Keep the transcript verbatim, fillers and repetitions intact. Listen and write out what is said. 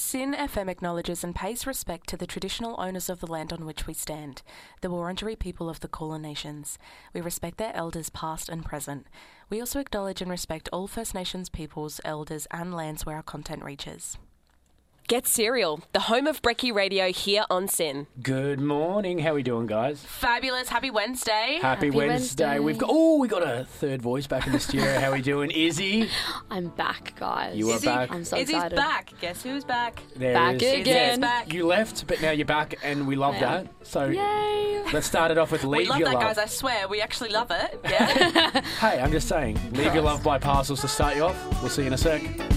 SYN F M acknowledges and pays respect to the traditional owners of the land on which we stand, the Wurundjeri people of the Kulin Nations. We respect their elders past and present. We also acknowledge and respect all First Nations peoples, elders and lands where our content reaches. Get Serial, the home of Brekkie Radio here on SYN. Good morning. How are we doing, guys? Fabulous. Happy Wednesday. Happy, Happy Wednesday. Wednesday. We've got oh, we got a third voice back in the studio. How are we doing, Izzy? I'm back, guys. You are Izzy, back. I'm so Izzy's excited. back. Guess who's back? There Back is- again. Izzy's back. You left, but now you're back, and we love I that. am. So Yay! let's start it off with Leave We love Your that, Love. guys. I swear. We actually love it. Yeah. Hey, I'm just saying, Leave Your Love by Parcels to start you off. We'll see you in a sec.